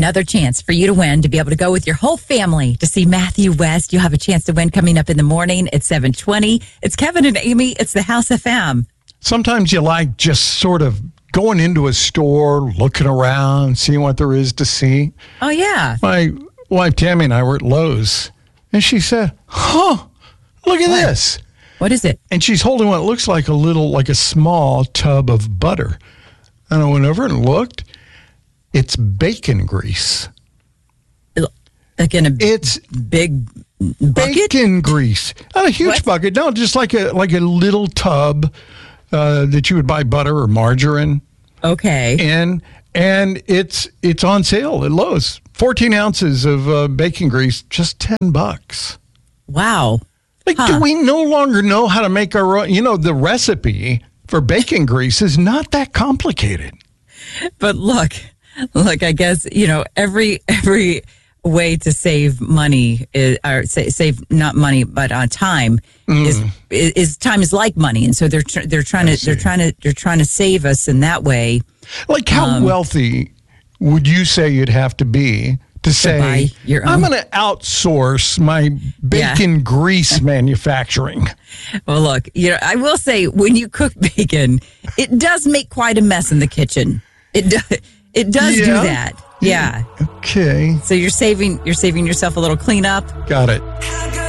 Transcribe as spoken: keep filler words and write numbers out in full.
another chance for you to win, to be able to go with your whole family to see Matthew West. You'll have a chance to win coming up in the morning at seven twenty. It's Kevin and Amy. It's the House F M. Sometimes you like just sort of going into a store, looking around, seeing what there is to see. Oh, yeah. My wife, Tammy, and I were at Lowe's, and she said, huh, look at What? this. What is it? And she's holding what looks like a little, like a small tub of butter. And I went over and looked. It's bacon grease. Like in a It's big bucket? bacon grease. Not a huge What? bucket. No, just like a like a little tub uh, that you would buy butter or margarine Okay. in. And it's it's on sale at Lowe's. fourteen ounces of uh, bacon grease, just ten bucks. Wow. Like, Huh. do we no longer know how to make our own? You know, the recipe for bacon grease is not that complicated. But look, look, I guess, you know, every every way to save money is, or sa- save not money but uh, time is, is is time is like money, and so they're tr- they're trying I to they're see. trying to they're trying to save us in that way. Like, how Um, wealthy would you say you'd have to be to say, buy your I'm own- going to outsource my bacon grease manufacturing? Well, look, you know, I will say when you cook bacon, it does make quite a mess in the kitchen. It does it does do Yeah? that. Yeah. Okay, So you're saving you're saving yourself a little cleanup. got it.